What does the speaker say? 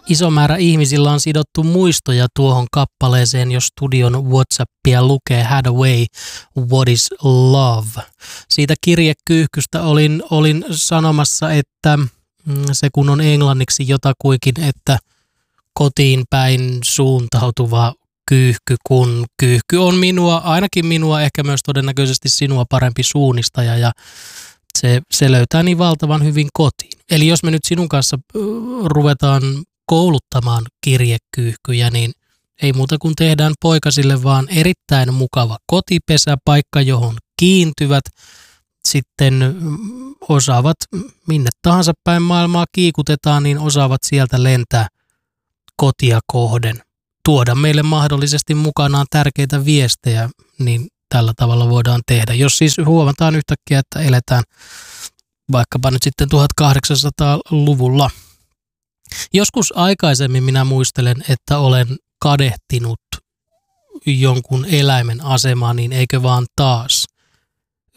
Iso määrä ihmisillä on sidottu muistoja tuohon kappaleeseen, jos studion WhatsAppia lukee. Had away, what is love? Siitä kirjekyyhkystä olin sanomassa, että se kun on englanniksi jotakuinkin, että kotiin päin suuntautuva kyyhky, kun kyyhky on ainakin minua, ehkä myös todennäköisesti sinua parempi suunnistaja ja se löytää niin valtavan hyvin kotiin. Eli jos me nyt sinun kanssa ruvetaan kouluttamaan kirjekyyhkyjä, niin ei muuta kuin tehdään poikasille vaan erittäin mukava kotipesäpaikka, johon kiintyvät. Sitten osaavat, minne tahansa päin maailmaa kiikutetaan, niin osaavat sieltä lentää kotia kohden. Tuoda meille mahdollisesti mukanaan tärkeitä viestejä, niin tällä tavalla voidaan tehdä. Jos siis huomataan yhtäkkiä, että eletään vaikkapa nyt sitten 1800-luvulla. Joskus aikaisemmin minä muistelen, että olen kadehtinut jonkun eläimen asemaa, niin eikö vaan taas.